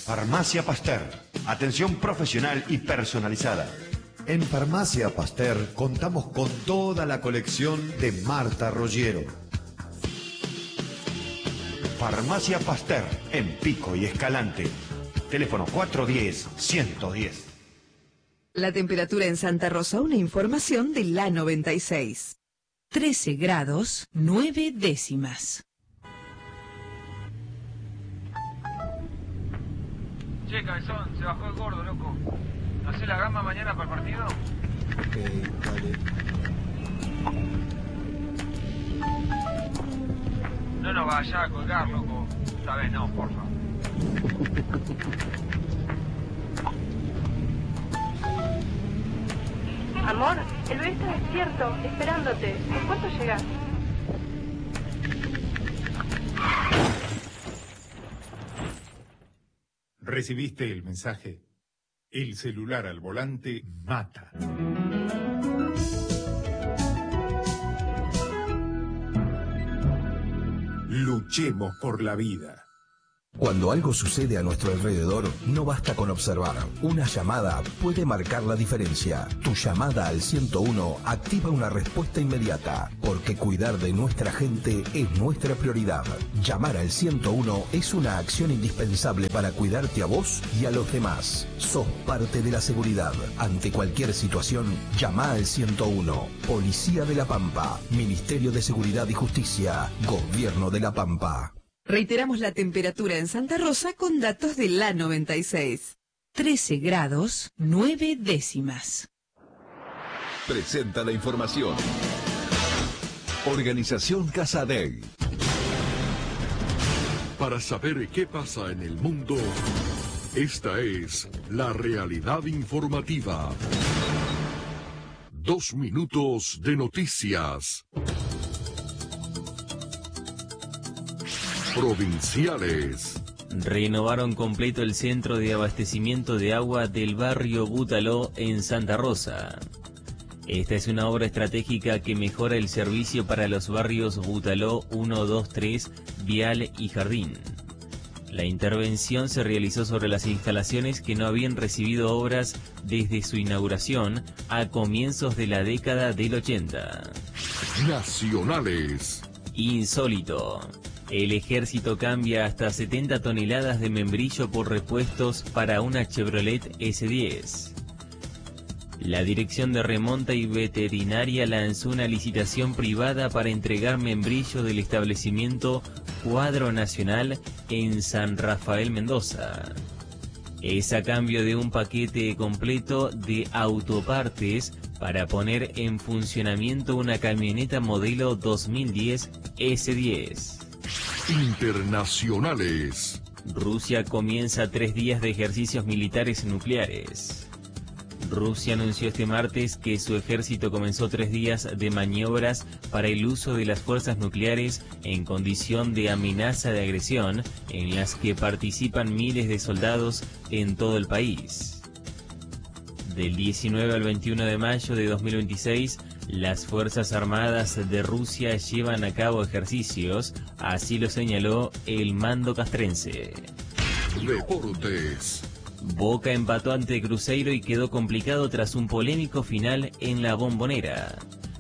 Farmacia Pasteur. Atención profesional y personalizada. En Farmacia Pasteur contamos con toda la colección de Marta Roggiero. Farmacia Pasteur, en Pico y Escalante. Teléfono 410-110. La temperatura en Santa Rosa, una información de la 96. 13 grados, 9 décimas. Che, cabezón, se bajó el gordo, loco. ¿Hacés la gamba mañana para el partido? Ok, dale. No nos vayas a colgar, loco. Esta vez no, porfa. Amor, el bebé está despierto, esperándote. ¿Por cuánto llegas? ¿Recibiste el mensaje? El celular al volante mata. Luchemos por la vida. Cuando algo sucede a nuestro alrededor, no basta con observar. Una llamada puede marcar la diferencia. Tu llamada al 101 activa una respuesta inmediata, porque cuidar de nuestra gente es nuestra prioridad. Llamar al 101 es una acción indispensable para cuidarte a vos y a los demás. Sos parte de la seguridad. Ante cualquier situación, llama al 101. Policía de La Pampa, Ministerio de Seguridad y Justicia, Gobierno de La Pampa. Reiteramos la temperatura en Santa Rosa con datos de la 96. 13 grados, 9 décimas. Presenta la información. Organización Casadei. Para saber qué pasa en el mundo, esta es la realidad informativa. 2 minutos de noticias. Provinciales. Renovaron completo el centro de abastecimiento de agua del barrio Bútalo en Santa Rosa. Esta es una obra estratégica que mejora el servicio para los barrios Bútalo 1, 2, 3, Vial y Jardín. La intervención se realizó sobre las instalaciones que no habían recibido obras desde su inauguración a comienzos de la década del 80. Nacionales. Insólito. El ejército cambia hasta 70 toneladas de membrillo por repuestos para una Chevrolet S10. La Dirección de Remonta y Veterinaria lanzó una licitación privada para entregar membrillo del establecimiento Cuadro Nacional en San Rafael, Mendoza. Es a cambio de un paquete completo de autopartes para poner en funcionamiento una camioneta modelo 2010 S10. Internacionales. Rusia comienza 3 días de ejercicios militares nucleares. Rusia anunció este martes que su ejército comenzó 3 días de maniobras para el uso de las fuerzas nucleares en condición de amenaza de agresión, en las que participan miles de soldados en todo el país. Del 19 al 21 de mayo de 2026, las Fuerzas Armadas de Rusia llevan a cabo ejercicios, así lo señaló el mando castrense. Deportes. Boca empató ante Cruzeiro y quedó complicado tras un polémico final en la Bombonera.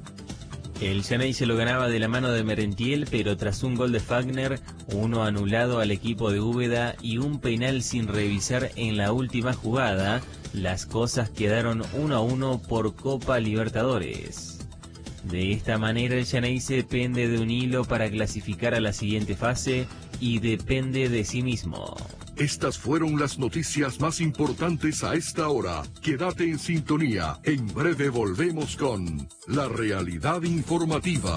El Xeneize se lo ganaba de la mano de Merentiel, pero tras un gol de Fagner, uno anulado al equipo de Úbeda y un penal sin revisar en la última jugada, las cosas quedaron 1-1 por Copa Libertadores. De esta manera el Xeneize pende de un hilo para clasificar a la siguiente fase y depende de sí mismo. Estas fueron las noticias más importantes a esta hora. Quédate en sintonía. En breve volvemos con La Realidad Informativa.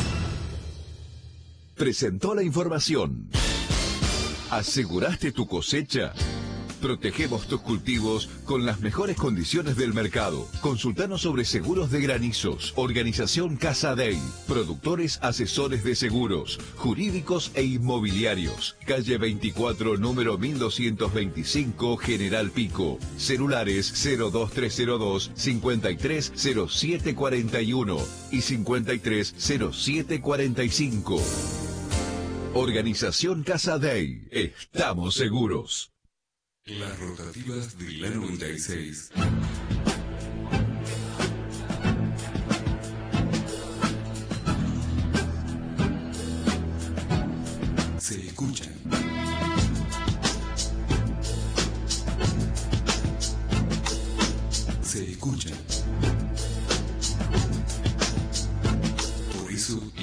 Presentó la información. ¿Aseguraste tu cosecha? Protegemos tus cultivos con las mejores condiciones del mercado. Consultanos sobre seguros de granizos. Organización Casadei. Productores asesores de seguros, jurídicos e inmobiliarios. Calle 24, número 1225, General Pico. Celulares 02302 530741 y 530745. Organización Casadei. Estamos seguros. Las rotativas de la 96. Se escuchan. Se escuchan. Por eso